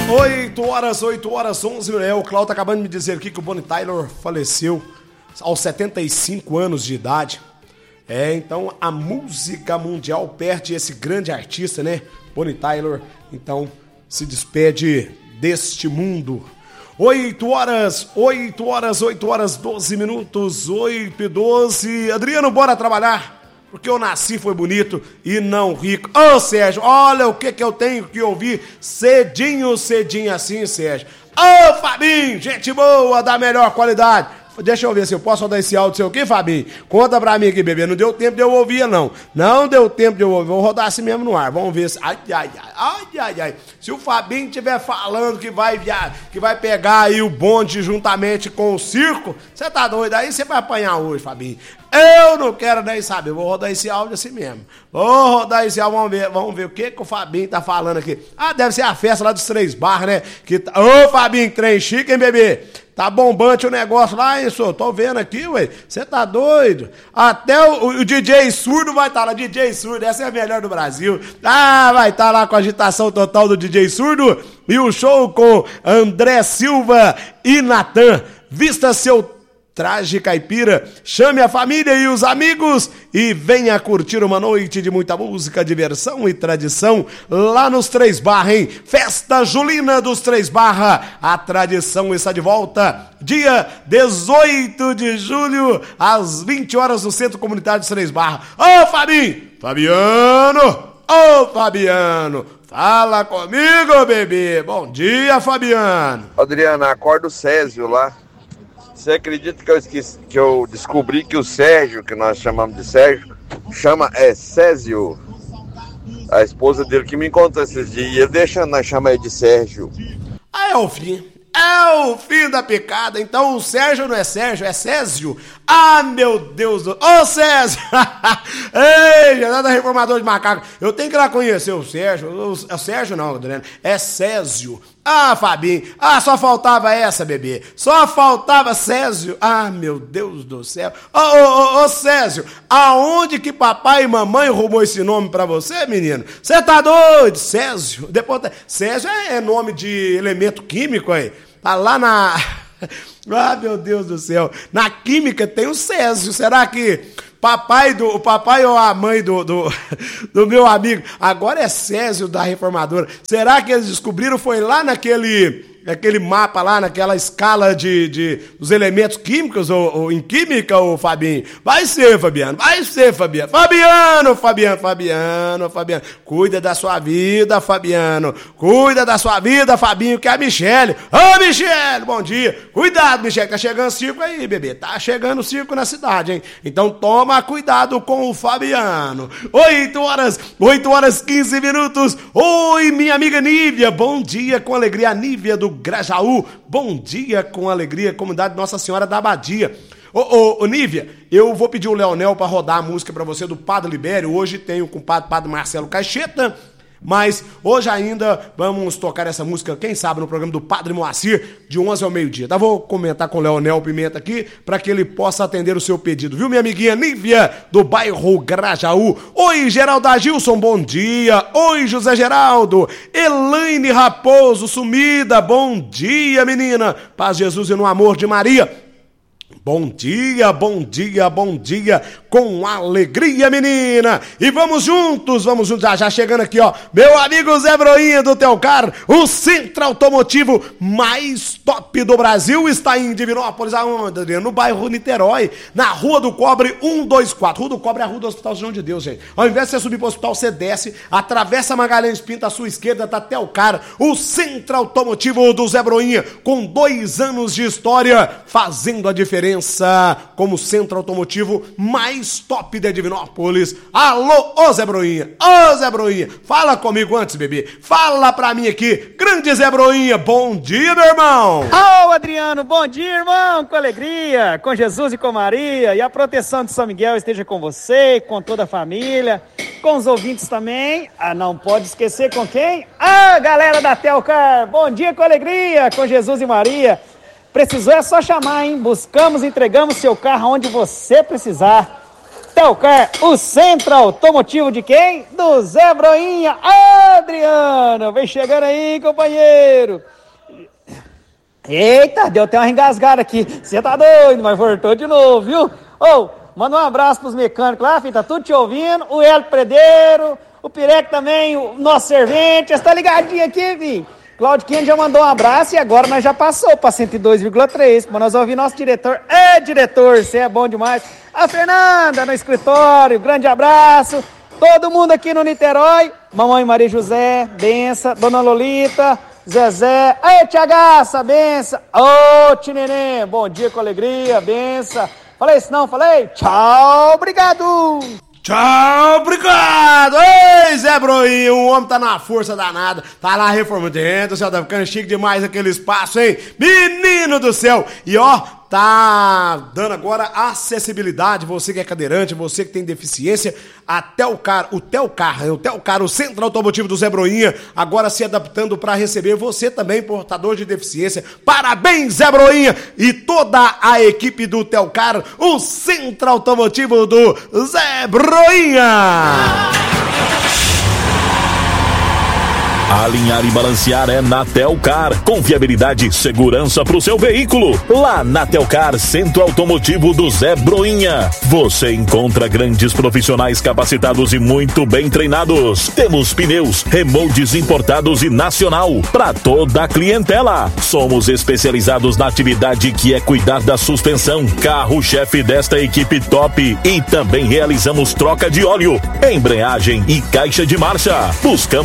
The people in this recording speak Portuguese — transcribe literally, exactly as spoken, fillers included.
oito horas, oito horas, onze minutos. É, o Cláudio tá acabando de me dizer aqui que o Bonnie Tyler faleceu aos setenta e cinco anos de idade. É, então a música mundial perde esse grande artista, né? Bonnie Tyler, então, se despede deste mundo. oito horas, oito horas, oito horas, doze minutos, oito e doze. Adriano, bora trabalhar? Porque eu nasci foi bonito e não rico. Ô, oh, Sérgio, olha o que que eu tenho que ouvir cedinho, cedinho assim, Sérgio. Ô, oh, Fabinho, gente boa, da melhor qualidade. Deixa eu ver se eu posso rodar esse áudio seu aqui, Fabinho. Conta pra mim aqui, bebê. Não deu tempo de eu ouvir, não. Não deu tempo de eu ouvir. Vou rodar assim mesmo no ar. Vamos ver se... Ai, ai, ai, ai, ai, ai. Se o Fabinho estiver falando que vai via... que vai pegar aí o bonde juntamente com o circo, você tá doido? Aí você vai apanhar hoje, Fabinho. Eu não quero nem saber. Vou rodar esse áudio assim mesmo. Vou rodar esse áudio. Vamos ver, vamos ver o que que o Fabinho tá falando aqui. Ah, deve ser a festa lá dos Três Barras, né? Que tá... Ô, Fabinho, trem chique, hein, bebê? Tá bombante o negócio lá, hein, senhor? Tô vendo aqui, ué. Você tá doido? Até o, o D J Surdo vai estar tá lá. D J Surdo, essa é a melhor do Brasil. Ah, vai estar tá lá com a agitação total do D J Surdo. E o show com André Silva e Natan. Vista seu traje caipira, chame a família e os amigos e venha curtir uma noite de muita música, diversão e tradição lá nos Três Barras, hein? Festa Julina dos Três Barras, a tradição está de volta, dia dezoito de julho, às vinte horas no Centro Comunitário dos Três Barras. Ô, Fabinho! Fabiano! Ô, Fabiano! Fala comigo, bebê! Bom dia, Fabiano! Adriano, acorda o Césio lá. Você acredita que eu esqueci, que eu descobri que o Sérgio, que nós chamamos de Sérgio, chama é Césio. A esposa dele que me encontrou esses dias, e ele deixando nós chamar ele de Sérgio. Ah, é o fim. É o fim da picada. Então o Sérgio não é Sérgio, é Césio. Ah, meu Deus do... Ô, Césio! Ei, nada reformador de macaco. Eu tenho que ir lá conhecer o Sérgio. O, o Sérgio não, Adriano. É Césio. Ah, Fabinho. Ah, só faltava essa, bebê. Só faltava Césio. Ah, meu Deus do céu. Ô, ô, ô, ô, Césio, aonde que papai e mamãe roubou esse nome pra você, menino? Você tá doido? Césio. Depois, Césio é nome de elemento químico aí. Tá lá na... Ah, meu Deus do céu. Na química tem o Césio. Será que papai do o papai ou a mãe do, do, do meu amigo agora é Césio da reformadora? Será que eles descobriram? Foi lá naquele... aquele mapa lá, naquela escala de, de dos elementos químicos, ou, ou em química, ô Fabinho? Vai ser, Fabiano, vai ser, Fabiano. Fabiano, Fabiano, Fabiano, Fabiano. Cuida da sua vida, Fabiano. Cuida da sua vida, Fabinho, que é a Michele. Ô, Michele, bom dia. Cuidado, Michele, tá chegando circo aí, bebê. Tá chegando circo na cidade, hein? Então toma cuidado com o Fabiano. Oito horas, oito horas, quinze minutos. Oi, minha amiga Nívia. Bom dia, com alegria, a Nívia do Grajaú, bom dia com alegria, comunidade Nossa Senhora da Abadia. Ô, ô, ô Nívia, eu vou pedir o Leonel para rodar a música para você do Padre Libério. Hoje tem o compadre Padre Marcelo Caixeta, mas hoje ainda vamos tocar essa música, quem sabe, no programa do Padre Moacir, de onze ao meio-dia. Tá? Vou comentar com o Leonel Pimenta aqui, para que ele possa atender o seu pedido, viu, minha amiguinha Nívia, do bairro Grajaú. Oi, Geraldo Agilson, bom dia. Oi, José Geraldo. Elaine Raposo, sumida, bom dia, menina. Paz, Jesus e no amor de Maria. Bom dia, bom dia, bom dia, com alegria, menina. E vamos juntos, vamos juntos, já, já chegando aqui, ó. Meu amigo Zé Broinha do Telcar, o centro automotivo mais top do Brasil, está em Divinópolis, aonde? No bairro Niterói, na Rua do Cobre cento e vinte e quatro. Rua do Cobre é a Rua do Hospital João de Deus, gente. Ao invés de você subir pro hospital, você desce, atravessa Magalhães Pinto, à sua esquerda tá Telcar, o centro automotivo do Zé Broinha, com dois anos de história, fazendo a diferença como centro automotivo mais top de Divinópolis. Alô, ô Zé Broinha, ô Zé Broinha, fala comigo antes, bebê, fala pra mim aqui, grande Zé Broinha, bom dia, meu irmão. Ô, Adriano, bom dia, irmão, com alegria, com Jesus e com Maria, e a proteção de São Miguel esteja com você, com toda a família, com os ouvintes também. Ah, não pode esquecer com quem? Ah, galera da Telcar, bom dia, com alegria, com Jesus e Maria. Precisou é só chamar, hein? Buscamos, entregamos seu carro onde você precisar. Telcar, o centro automotivo de quem? Do Zé Broinha. Adriano, vem chegando aí, companheiro. Eita, deu até uma engasgada aqui. Você tá doido, mas voltou de novo, viu? Ô, oh, manda um abraço pros mecânicos lá, filho, tá tudo te ouvindo. O Hélio Predeiro, o Pirec também, o nosso servente. Você tá ligadinho aqui, filho? Claudio Quino já mandou um abraço e agora nós já passou para cento e dois vírgula três, para nós ouvir nosso diretor. É, diretor, você é bom demais. A Fernanda no escritório, grande abraço. Todo mundo aqui no Niterói. Mamãe Maria José, benção. Dona Lolita, Zezé. Aí, Tiagaça, benção. Ô, Tineném, bom dia com alegria, benção. Falei isso não, falei? Tchau, obrigado. Tchau, obrigado! Ei, Zé Broinha, o homem tá na força danada, tá lá reformando, o céu tá ficando chique demais aquele espaço, hein? Menino do céu! E ó, tá dando agora acessibilidade, você que é cadeirante, você que tem deficiência, a Telcar, o Telcar, o Telcar, o Centro Automotivo do Zé Broinha, agora se adaptando para receber você também, portador de deficiência. Parabéns, Zé Broinha e toda a equipe do Telcar, o Centro Automotivo do Zé Broinha. Alinhar e balancear é na Telcar. Confiabilidade e segurança para o seu veículo. Lá na Telcar, Centro Automotivo do Zé Broinha. Você encontra grandes profissionais capacitados e muito bem treinados. Temos pneus, remoldes importados e nacional para toda a clientela. Somos especializados na atividade que é cuidar da suspensão, carro-chefe desta equipe top. E também realizamos troca de óleo, embreagem e caixa de marcha. Buscamos